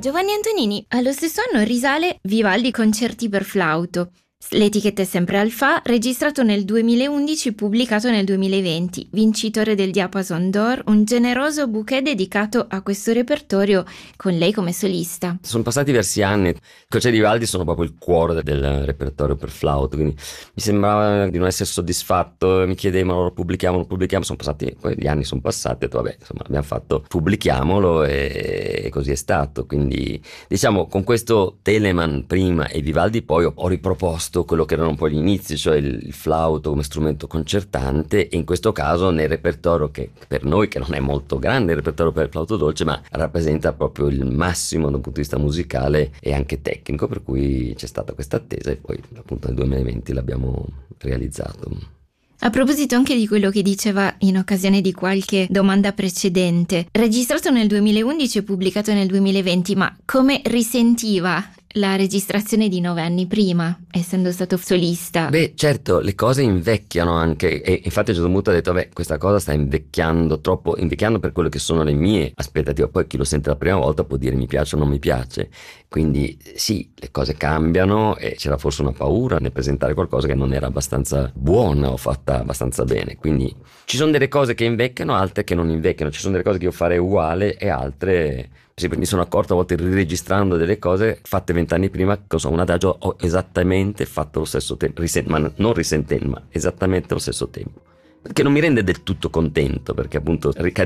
Giovanni Antonini, allo stesso anno risale Vivaldi concerti per flauto. L'etichetta è sempre Alpha, registrato nel 2011, pubblicato nel 2020, vincitore del Diapason d'Or, un generoso bouquet dedicato a questo repertorio con lei come solista. Sono passati diversi anni, i concerti di Vivaldi sono proprio il cuore del repertorio per flauto, quindi mi sembrava di non essere soddisfatto, mi chiedevano lo pubblichiamo, sono passati, poi gli anni sono passati, ho detto vabbè, insomma abbiamo fatto, pubblichiamolo e così è stato, quindi diciamo con questo Telemann prima e Vivaldi poi ho riproposto quello che erano un po' gli inizi, cioè il flauto come strumento concertante, e in questo caso nel repertorio che per noi, che non è molto grande il repertorio per il flauto dolce, ma rappresenta proprio il massimo da un punto di vista musicale e anche tecnico, per cui c'è stata questa attesa e poi appunto nel 2020 l'abbiamo realizzato. A proposito anche di quello che diceva in occasione di qualche domanda precedente, registrato nel 2011 e pubblicato nel 2020, ma come risentiva la registrazione di 9 anni prima, essendo stato solista? Beh, certo, le cose invecchiano anche, e infatti a un certo punto ho detto, questa cosa sta invecchiando troppo, invecchiando per quello che sono le mie aspettative, poi chi lo sente la prima volta può dire mi piace o non mi piace, quindi sì, le cose cambiano e c'era forse una paura nel presentare qualcosa che non era abbastanza buona o fatta abbastanza bene, quindi ci sono delle cose che invecchiano, altre che non invecchiano, ci sono delle cose che io farei uguale e altre... mi sono accorto a volte riregistrando delle cose fatte 20 anni prima, che un adagio ho esattamente fatto lo stesso tempo, ma non risentendo, ma esattamente lo stesso tempo, perché non mi rende del tutto contento, perché appunto